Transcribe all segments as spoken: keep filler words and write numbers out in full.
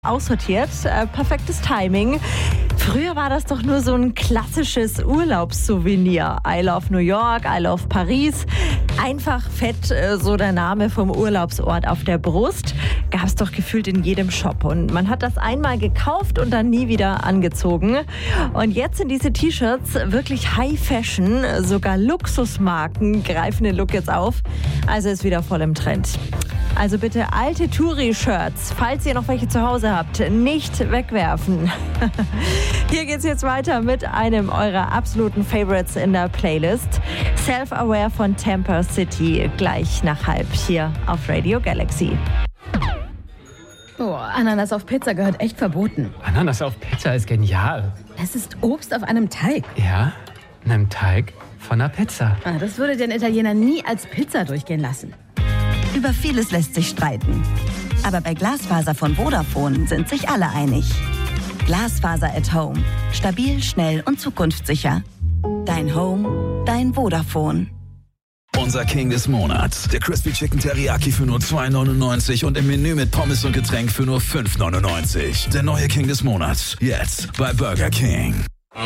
aussortiert. Äh, perfektes Timing. Früher war das doch nur so ein klassisches Urlaubssouvenir. I love New York, I love Paris. Einfach fett, äh, so der Name vom Urlaubsort auf der Brust. Gab es doch gefühlt in jedem Shop. Und man hat das einmal gekauft und dann nie wieder angezogen. Und jetzt sind diese T-Shirts wirklich High Fashion. Sogar Luxusmarken greifen den Look jetzt auf. Also ist wieder voll im Trend. Also bitte alte Touri-Shirts, falls ihr noch welche zu Hause habt, nicht wegwerfen. Hier geht's jetzt weiter mit einem eurer absoluten Favorites in der Playlist. Self-Aware von Temper City, gleich nach halb hier auf Radio Galaxy. Oh, Ananas auf Pizza gehört echt verboten. Ananas auf Pizza ist genial. Es ist Obst auf einem Teig. Ja, einem Teig von einer Pizza. Ah, das würde den Italiener nie als Pizza durchgehen lassen. Über vieles lässt sich streiten. Aber bei Glasfaser von Vodafone sind sich alle einig. Glasfaser at Home. Stabil, schnell und zukunftssicher. Dein Home, dein Vodafone. Unser King des Monats. Der Crispy Chicken Teriyaki für nur zwei neunundneunzig und im Menü mit Pommes und Getränk für nur fünf neunundneunzig. Der neue King des Monats. Jetzt bei Burger King.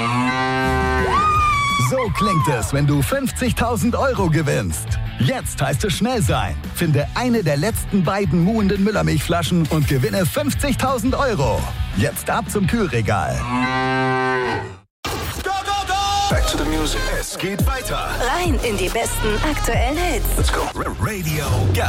So klingt es, wenn du fünfzigtausend Euro gewinnst. Jetzt heißt es schnell sein. Finde eine der letzten beiden muhenden Müllermilchflaschen und gewinne fünfzigtausend Euro. Jetzt ab zum Kühlregal. Go, go, go! Back to the music. Es geht weiter. Rein in die besten aktuellen Hits. Let's go. Radio